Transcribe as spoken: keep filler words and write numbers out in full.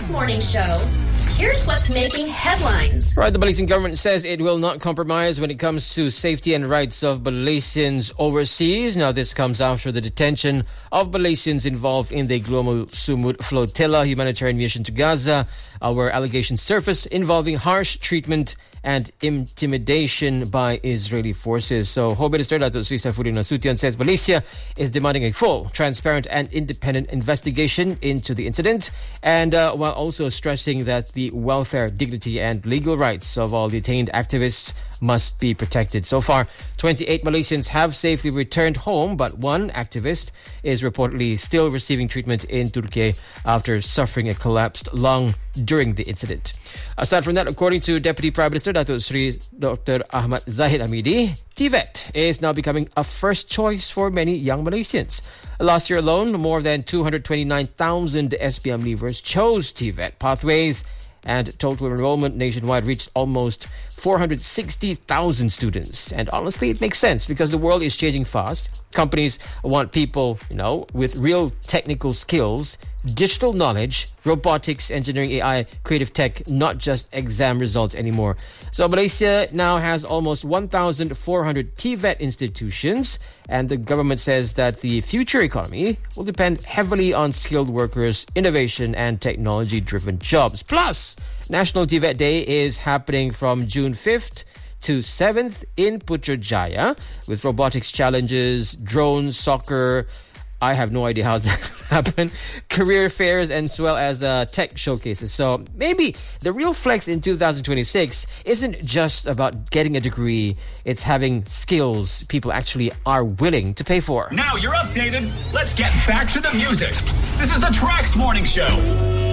Trax Morning Show. Here's what's making headlines. Right, the Malaysian government says it will not compromise when it comes to safety and rights of Malaysians overseas. Now, this comes after the detention of Malaysians involved in the Global Sumut Flotilla humanitarian mission to Gaza, uh, where allegations surfaced involving harsh treatment and intimidation by Israeli forces. So, Home Minister Datuk Seri Saifuddin Nasution says Malaysia is demanding a full, transparent and independent investigation into the incident, and uh, while also stressing that the welfare, dignity and legal rights of all detained activists must be protected. So far, twenty-eight Malaysians have safely returned home, but one activist is reportedly still receiving treatment in Turkey after suffering a collapsed lung during the incident. Aside from that, according to Deputy Prime Minister Datuk Seri Doctor Ahmad Zahid Hamidi, T V E T is now becoming a first choice for many young Malaysians. Last year alone, more than two hundred twenty-nine thousand S P M leavers chose T V E T pathways, and total enrollment nationwide reached almost four hundred sixty thousand students. And honestly, it makes sense because the world is changing fast. Companies want people, you know, with real technical skills, digital knowledge, robotics, engineering, A I, creative tech, not just exam results anymore. So Malaysia now has almost one thousand four hundred T V E T institutions, and the government says that the future economy will depend heavily on skilled workers, innovation and technology-driven jobs. Plus, National T V E T Day is happening from June fifth to seventh in Putrajaya with robotics challenges, drones, soccer. I have no idea how that could happen. Career fairs as well as uh, tech showcases. So maybe the real flex in two thousand twenty-six isn't just about getting a degree. It's having skills people actually are willing to pay for. Now you're updated. Let's get back to the music. This is the Trax Morning Show.